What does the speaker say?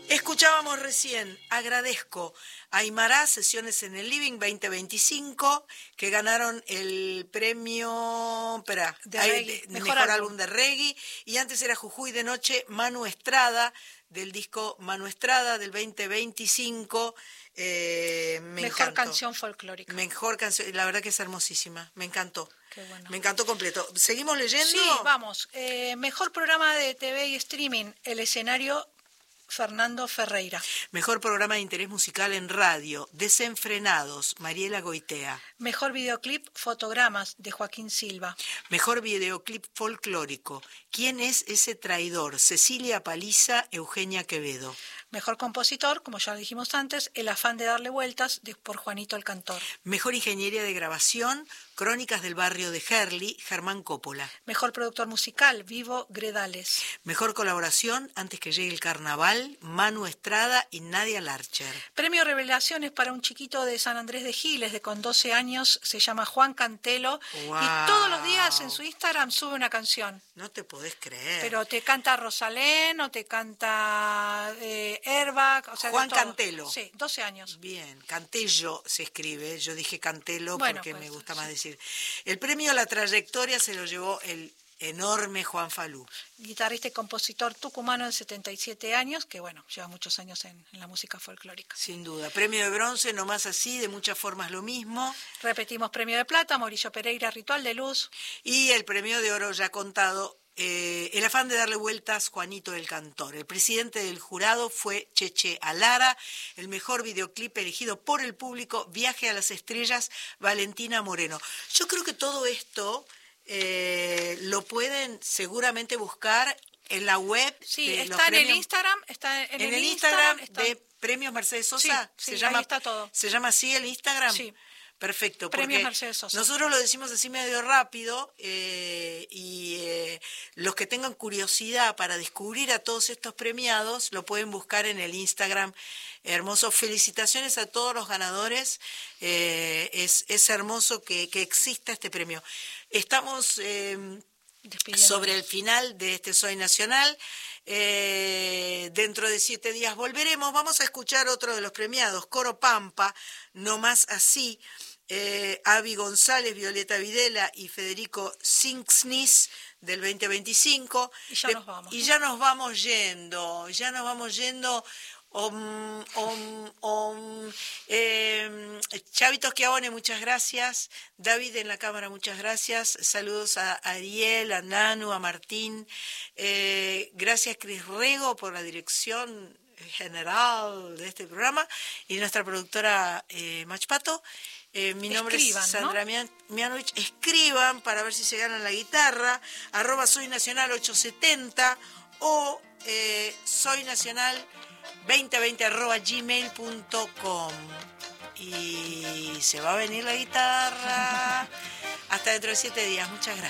Escuchábamos recién, agradezco a Aymara, Sesiones en el Living 2025, que ganaron el premio Mejor álbum de reggae, y antes era Jujuy de Noche, Manu Estrada, del disco Manu Estrada del 2025. Mejor canción folclórica. Mejor canción, la verdad que es hermosísima, me encantó. Qué bueno. Me encantó completo. ¿Seguimos leyendo? Sí, vamos. Mejor programa de TV y streaming, El Escenario, Fernando Ferreira. Mejor programa de interés musical en radio, Desenfrenados, Mariela Goitea. Mejor videoclip, Fotogramas, de Joaquín Silva. Mejor videoclip folclórico, ¿Quién es ese traidor? Cecilia Paliza, Eugenia Quevedo. Mejor compositor, como ya lo dijimos antes, El afán de darle vueltas, por Juanito el Cantor. Mejor ingeniería de grabación, Crónicas del barrio de Herli, Germán Coppola. Mejor productor musical, Vivo Gredales. Mejor colaboración, Antes que llegue el carnaval, Manu Estrada y Nadia Larcher. Premio Revelaciones para un chiquito de San Andrés de Giles, con 12 años, se llama Juan Cantelo. Wow. Y todos los días en su Instagram sube una canción. No te podés creer. Pero te canta Rosalén o te canta Airbag. O sea, Juan Cantelo. Sí, 12 años. Bien, Cantello se escribe, yo dije Cantelo bueno, porque pues, me gusta sí. más decir. El premio a la trayectoria se lo llevó el enorme Juan Falú. Guitarrista y compositor tucumano de 77 años, que bueno, lleva muchos años en la música folclórica. Sin duda. Premio de bronce, no más así, de muchas formas lo mismo. Repetimos premio de plata, Mauricio Pereira, Ritual de Luz. Y el premio de oro ya contado, El afán de darle vueltas, Juanito el Cantor. El presidente del jurado fue Cheche Alara. El mejor videoclip elegido por el público, Viaje a las Estrellas, Valentina Moreno. Yo creo que todo esto lo pueden seguramente buscar en la web. Sí, de está los en premios. el Instagram. Está en el Instagram está... de Premios Mercedes Sosa. Sí, se llama, ahí está todo. ¿Se llama así el Instagram? Sí. Perfecto, Premios porque Mercedes Sosa. Nosotros lo decimos así medio rápido y los que tengan curiosidad para descubrir a todos estos premiados lo pueden buscar en el Instagram. Hermoso, felicitaciones a todos los ganadores, es hermoso que exista este premio. Estamos sobre el final de este Soy Nacional. Dentro de 7 días volveremos. Vamos a escuchar otro de los premiados, Coro Pampa, No Más Así, Avi González, Violeta Videla y Federico Sinksnis del 2025. Y ya nos vamos. Y ya nos vamos yendo, Chavito Schiavone, muchas gracias. David en la cámara, muchas gracias. Saludos a Ariel, a Nanu, a Martín. Gracias, Cris Rego, por la dirección general de este programa, y nuestra productora Machpato. Mi nombre es Sandra, ¿no? Mianovich. Escriban para ver si se ganan la guitarra, @soynacional870 o soynacional2020@gmail.com. Y se va a venir la guitarra hasta dentro de 7 días. Muchas gracias.